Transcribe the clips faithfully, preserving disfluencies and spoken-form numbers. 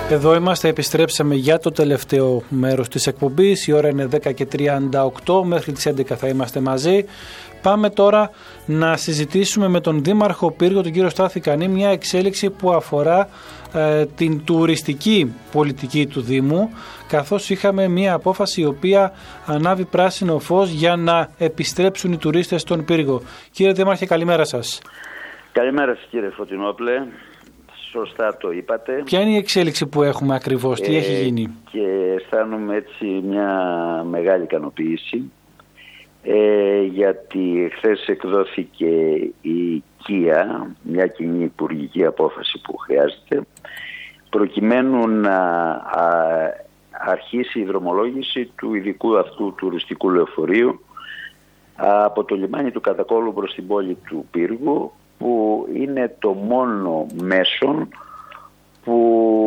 Εδώ είμαστε, επιστρέψαμε για το τελευταίο μέρος της εκπομπής. Η ώρα είναι δέκα και τριάντα οκτώ, μέχρι τις έντεκα θα είμαστε μαζί. Πάμε τώρα να συζητήσουμε με τον Δήμαρχο Πύργο, τον κύριο Στάθη Κανή, μια εξέλιξη που αφορά ε, την τουριστική πολιτική του Δήμου, καθώς είχαμε μια απόφαση η οποία ανάβει πράσινο φως για να επιστρέψουν οι τουρίστες στον Πύργο. Κύριε Δήμαρχε, καλημέρα σας. Καλημέρα σας κύριε Φωτεινόπλε. Σωστά το είπατε. Ποια είναι η εξέλιξη που έχουμε ακριβώς, τι ε, έχει γίνει? Και αισθάνομαι έτσι μια μεγάλη ικανοποίηση, ε, γιατί χθες εκδόθηκε η ΚΙΑ, μια κοινή υπουργική απόφαση που χρειάζεται, προκειμένου να α, αρχίσει η δρομολόγηση του ειδικού αυτού τουριστικού λεωφορείου από το λιμάνι του Κατακόλου προς την πόλη του Πύργου, που είναι το μόνο μέσον που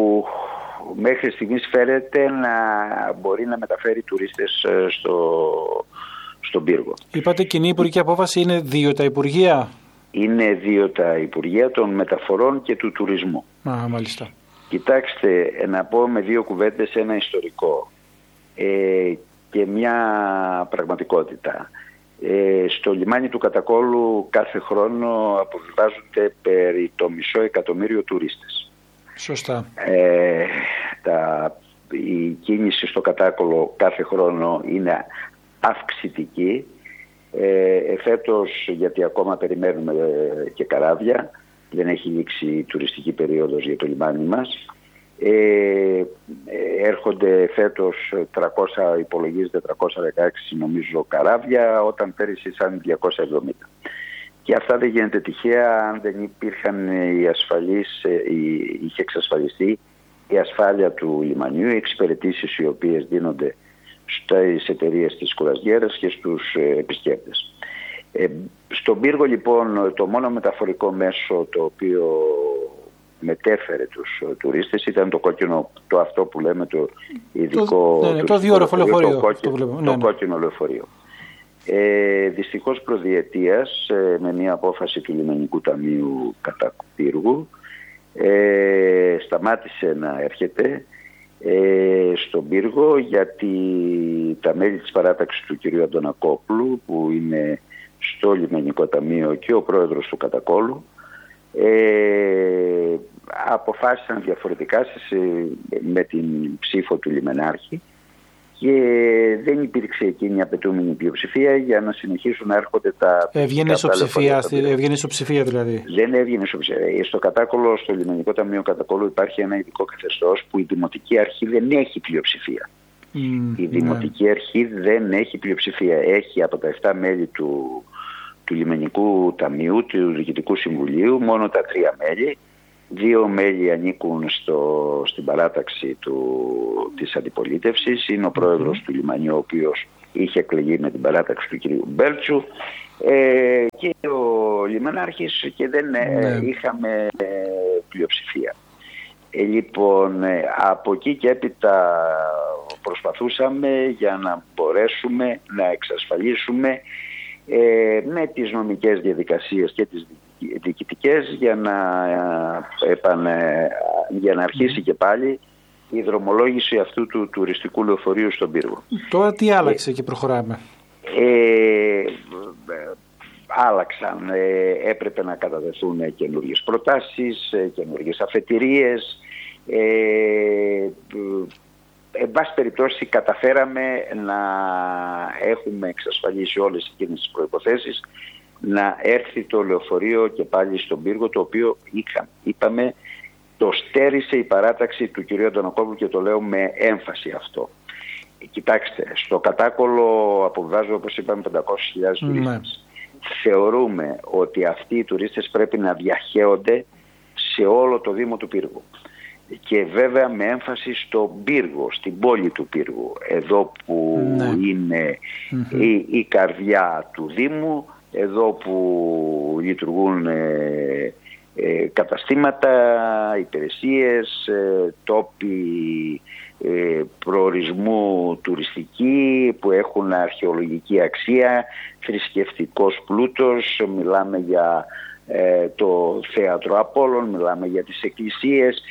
μέχρι στιγμής φέρεται να μπορεί να μεταφέρει τουρίστες στο, στον Πύργο. Είπατε κοινή υπουργική απόφαση, είναι δύο τα υπουργεία? Είναι δύο τα υπουργεία, των μεταφορών και του τουρισμού. Α, μάλιστα. Κοιτάξτε, να πω με δύο κουβέντες ένα ιστορικό ε, και μια πραγματικότητα. Ε, στο λιμάνι του Κατακόλου κάθε χρόνο αποβιβάζονται περί το μισό εκατομμύριο τουρίστες. Σωστά. Ε, τα, η κίνηση στο Κατάκολο κάθε χρόνο είναι αυξητική. Ε, εφέτος, γιατί ακόμα περιμένουμε και καράβια, δεν έχει λήξει η τουριστική περίοδος για το λιμάνι μας. Ε, έρχονται φέτος τριακόσια, υπολογίζεται τριακόσια δεκαέξι νομίζω καράβια, όταν πέρυσι ήταν διακόσια εβδομήντα. Και αυτά δεν γίνεται τυχαία αν δεν υπήρχαν οι ασφαλείς, είχε εξασφαλιστεί η ασφάλεια του λιμανιού, οι εξυπηρετήσεις οι οποίες δίνονται στις εταιρείες της κουρασγέρας και στους επισκέπτες. Ε, στον Πύργο λοιπόν το μόνο μεταφορικό μέσο το οποίο μετέφερε τους τουρίστες ήταν το κόκκινο, το αυτό που λέμε το ειδικό το, ναι, ναι, το διόροφο λεωφορείο, το, κόκκινο, το, ναι, ναι. το κόκκινο λεωφορείο. Ε, δυστυχώς προδιετίας ε, με μια απόφαση του Λιμενικού Ταμείου κατά Πύργου ε, σταμάτησε να έρχεται ε, στον Πύργο, γιατί τα μέλη της παράταξης του κ. Αντωνακόπουλου, που είναι στο Λιμενικό Ταμείο και ο πρόεδρος του Κατακόλου, Ε, αποφάσισαν διαφορετικά με την ψήφο του λιμενάρχη και δεν υπήρξε εκείνη η απαιτούμενη πλειοψηφία για να συνεχίσουν να έρχονται τα... Έβγαινε ισοψηφία, έβγαινε ισοψηφία δηλαδή. Δεν έβγαινε ισοψηφία. Στο Κατάκολο, στο Λιμενικό Ταμείο Κατακόλου υπάρχει ένα ειδικό καθεστώς που η Δημοτική Αρχή δεν έχει πλειοψηφία. Mm, η Δημοτική ναι. Αρχή δεν έχει πλειοψηφία. Έχει από τα επτά μέλη του του Λιμενικού Ταμείου, του Διοικητικού Συμβουλίου, μόνο τα τρία μέλη. Δύο μέλη ανήκουν στο, στην παράταξη του, της αντιπολίτευσης. Είναι ο πρόεδρος mm-hmm. του λιμανιού, ο οποίος είχε εκλεγεί με την παράταξη του κ. Μπέλτσου, ε, και ο λιμενάρχης, και δεν mm-hmm. ε, είχαμε ε, πλειοψηφία. Ε, λοιπόν, ε, από εκεί και έπειτα προσπαθούσαμε για να μπορέσουμε να εξασφαλίσουμε Ε, με τις νομικές διαδικασίες και τις διοικητικές για να, επανε, για να αρχίσει και πάλι η δρομολόγηση αυτού του τουριστικού λεωφορείου στον Πύργο. Τώρα τι άλλαξε ε, και προχωράμε? Ε, άλλαξαν, ε, έπρεπε να καταδεθούν καινούργιες προτάσεις, καινούργιες αφετηρίες. Ε, Εν πάση περιπτώσει καταφέραμε να έχουμε εξασφαλίσει όλες εκείνες τις προϋποθέσεις να έρθει το λεωφορείο και πάλι στον Πύργο, το οποίο είχα, είπαμε το στέρισε η παράταξη του κ. Αντωνακόπουλου, και το λέω με έμφαση αυτό. Κοιτάξτε, στο Κατάκολο αποβιβάζω, όπως είπαμε, πεντακόσιες χιλιάδες τουρίστες. Θεωρούμε ότι αυτοί οι τουρίστες πρέπει να διαχέονται σε όλο το Δήμο του Πύργου. Και βέβαια με έμφαση στον Πύργο, στην πόλη του Πύργου, εδώ που ναι. είναι mm-hmm. η, η καρδιά του Δήμου, εδώ που λειτουργούν ε, ε, καταστήματα, υπηρεσίες, ε, τόποι ε, προορισμού τουριστικοί που έχουν αρχαιολογική αξία, θρησκευτικός πλούτος, μιλάμε για ε, το θέατρο Απόλλων, μιλάμε για τις εκκλησίες.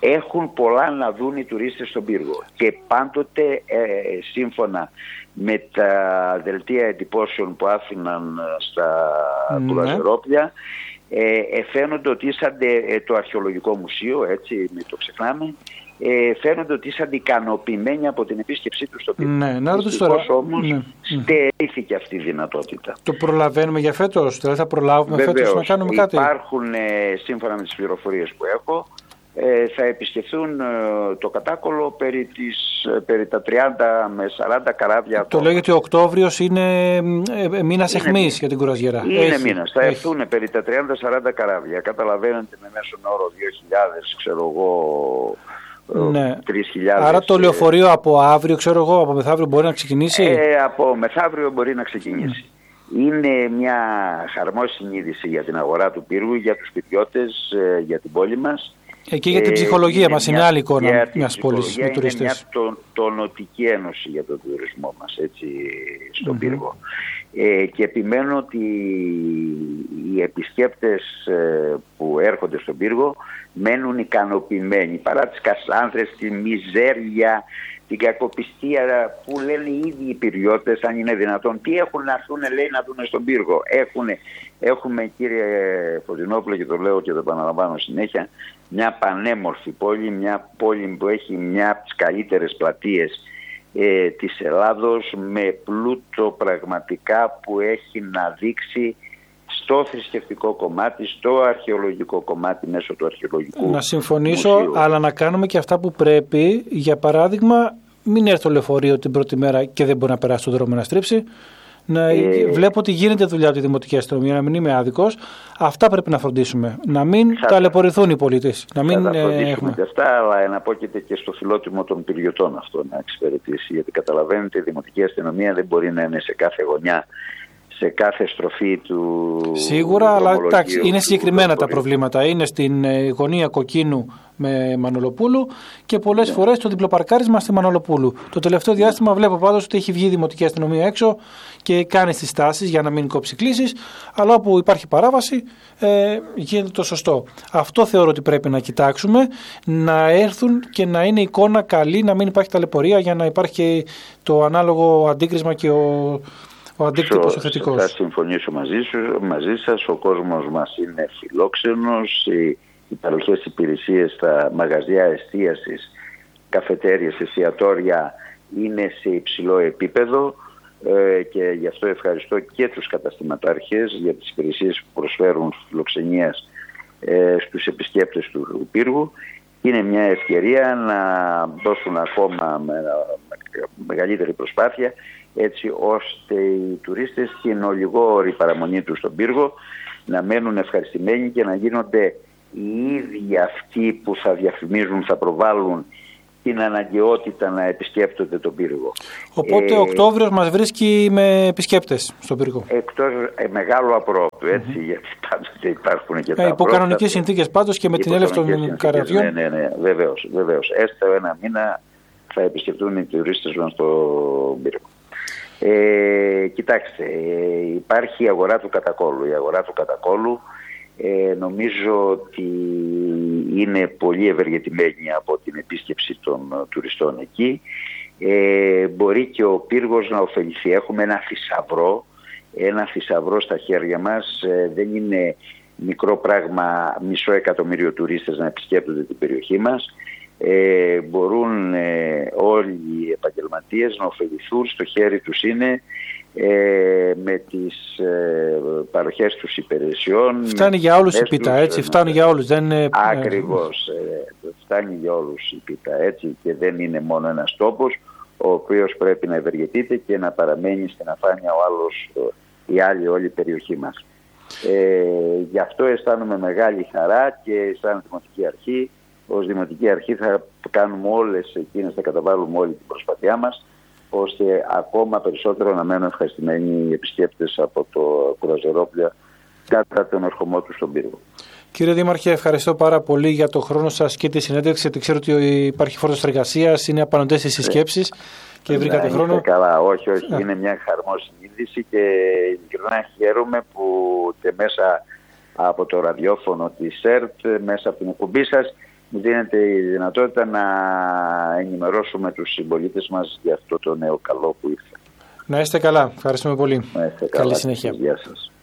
έχουν πολλά να δουν οι τουρίστες στον πύργο και πάντοτε ε, σύμφωνα με τα δελτία εντυπώσεων που άφηναν στα ναι. κουραζερόπλια, ε, φαίνονται ότι ήσαντε ε, το αρχαιολογικό μουσείο, έτσι μην το ξεχνάμε, ε, φαίνονται ότι ήσαντε ικανοποιημένοι από την επίσκεψή τους στο πύργο. Ναι, να ρωτήσω τώρα. Όμως ναι. στερήθηκε αυτή η δυνατότητα. Το προλαβαίνουμε για φέτος, δηλαδή θα προλάβουμε Βεβαίως, φέτος να κάνουμε κάτι? Υπάρχουν, ε, σύμφωνα με τις πληροφορίες που έχω, Ε, θα επισκεφθούν ε, το Κατάκολο περί, τις, ε, περί τα τριάντα με σαράντα καράβια. Το λέγεται ο Οκτώβριος είναι ε, μήνας εχμής για την κουραζιέρα. Είναι έχει, μήνας. Θα έχει. έρθουν περί τα τριάντα με σαράντα καράβια. Καταλαβαίνετε με μέσον όρο δύο χιλιάδες, ξέρω εγώ, ναι. τρεις χιλιάδες. Άρα το λεωφορείο από αύριο, ξέρω εγώ, από μεθαύριο μπορεί να ξεκινήσει. Ε, από μεθαύριο μπορεί να ξεκινήσει. Mm. Είναι μια χαρμόσυνη είδηση για την αγορά του πύργου, για τους σπιτιώτες, ε, για την πόλη μας. Εκεί για την ψυχολογία ε, μας είναι, είναι άλλη εικόνα μιας πόλης με τουριστές. Είναι μια τονωτική ένωση για τον τουρισμό μας, έτσι, στον mm-hmm. πύργο. Ε, και επιμένω ότι οι επισκέπτες ε, που έρχονται στον πύργο μένουν ικανοποιημένοι παρά τις κασάνδρες, τη μιζέρια, την κακοπιστία που λένε οι ίδιοι οι πυριώτες, αν είναι δυνατόν. Τι έχουν να έρθουν, λέει, να δουν στον πύργο. Έχουνε, έχουμε, κύριε Φωτεινόπουλε, και το λέω και το επαναλαμβάνω συνέχεια, μια πανέμορφη πόλη, μια πόλη που έχει μια από τις καλύτερες πλατείες ε, της Ελλάδος, με πλούτο πραγματικά που έχει να δείξει στο θρησκευτικό κομμάτι, στο αρχαιολογικό κομμάτι, μέσω του αρχαιολογικού Να συμφωνήσω, μουσείου. Αλλά να κάνουμε και αυτά που πρέπει. Για παράδειγμα, μην έρθει το λεωφορείο την πρώτη μέρα και δεν μπορεί να περάσει τον δρόμο να στρίψει. Να ε... Βλέπω ότι γίνεται δουλειά από τη Δημοτική Αστυνομία, να μην είμαι άδικος. Αυτά πρέπει να φροντίσουμε. Να μην θα... ταλαιπωρηθούν οι πολίτες. Να μην θα τα φροντίσουμε έχουμε... και αυτά, αλλά εναπόκειται και στο φιλότιμο των πυριωτών αυτό να εξυπηρετήσει. Γιατί καταλαβαίνετε, η Δημοτική Αστυνομία δεν μπορεί να είναι σε κάθε γωνιά, σε κάθε στροφή του. Σίγουρα, αλλά εντάξει, είναι συγκεκριμένα τα προβλήματα. Είναι στην γωνία Κοκκίνου με Μανολοπούλου και πολλές yeah. φορές το διπλοπαρκάρισμα στη Μανολοπούλου. Το τελευταίο διάστημα βλέπω πάντως ότι έχει βγει η Δημοτική Αστυνομία έξω και κάνει τις τάσεις για να μην κόψει κλήσεις, αλλά όπου υπάρχει παράβαση ε, γίνεται το σωστό. Αυτό θεωρώ ότι πρέπει να κοιτάξουμε, να έρθουν και να είναι εικόνα καλή, να μην υπάρχει ταλαιπωρία, για να υπάρχει και το ανάλογο αντίκρισμα και ο. Ο αντίκτυπος ο θετικός. Θα συμφωνήσω μαζί, σου, μαζί σας. Ο κόσμος μας είναι φιλόξενος. Οι, οι παροχές υπηρεσίες στα μαγαζιά εστίασης, καφετέριες, εστιατόρια είναι σε υψηλό επίπεδο ε, και γι' αυτό ευχαριστώ και τους καταστηματάρχες για τις υπηρεσίες που προσφέρουν φιλοξενίας ε, στους επισκέπτες του πύργου. Είναι μια ευκαιρία να δώσουν ακόμα με, με μεγαλύτερη προσπάθεια, έτσι ώστε οι τουρίστες στην ολιγόρη παραμονή τους στον πύργο να μένουν ευχαριστημένοι και να γίνονται οι ίδιοι αυτοί που θα διαφημίζουν, θα προβάλλουν την αναγκαιότητα να επισκέπτονται τον πύργο. Οπότε ε, ο Οκτώβριος μας βρίσκει με επισκέπτες στον πύργο. Εκτός ε, μεγάλο απρόπτου, έτσι, mm-hmm. γιατί πάντοτε υπάρχουν και ε, τα υπό κανονικές συνθήκες πάντως και με την έλευση των καραβιών. Ναι, ναι, ναι, βεβαίως, βεβαίως. Έστω ένα μήνα θα επισκεφτούν οι τουρίστες μας στον πύργο. Ε, κοιτάξτε, ε, υπάρχει η αγορά του Κατακόλου. Η αγορά του Κατακόλου ε, νομίζω ότι είναι πολύ ευεργετημένη από την επίσκεψη των τουριστών εκεί. Ε, μπορεί και ο πύργος να ωφεληθεί. Έχουμε ένα θησαυρό, ένα θησαυρό στα χέρια μας. Ε, δεν είναι μικρό πράγμα μισό εκατομμύριο τουρίστες να επισκέπτονται την περιοχή μας. Ε, μπορούν ε, όλοι οι επαγγελματίες να ωφεληθούν, στο χέρι τους είναι ε, με τις ε, παροχές τους υπηρεσιών. Φτάνει για όλους η πίτα, έτσι, ε, φτάνει για όλους. Δεν είναι... Ακριβώς, ε, φτάνει για όλους η πίτα, έτσι, και δεν είναι μόνο ένας τόπος ο οποίος πρέπει να ευεργετείται και να παραμένει στην αφάνεια ο άλλος, η άλλη όλη η περιοχή μας. Ε, γι' αυτό αισθάνομαι μεγάλη χαρά και σαν Δημοτική Αρχή, ως Δημοτική Αρχή θα κάνουμε όλες εκείνες, θα καταβάλουμε όλη την προσπαθειά μας, ώστε ακόμα περισσότερο να μένουν ευχαριστημένοι οι επισκέπτες από το κουραζερόπλια κατά τον ερχομό του στον πύργο. Κύριε Δήμαρχε, ευχαριστώ πάρα πολύ για το χρόνο σας και τη συνέντευξη, γιατί ξέρω ότι υπάρχει φόρτος εργασίας, είναι απανωτές οι συσκέψεις και βρήκατε ναι, χρόνο. Καλά, όχι, όχι, είναι μια χαρμόσυνη είδηση και ειλικρινά χαίρομαι που και μέσα από το ραδιόφωνο της ΕΡΤ, μέσα από την εκπομπή σας, μου δίνεται η δυνατότητα να ενημερώσουμε τους συμπολίτες μας για αυτό το νέο καλό που ήρθε. Να είστε καλά. Ευχαριστούμε πολύ. Να είστε καλά. Καλή συνέχεια. Γεια σας.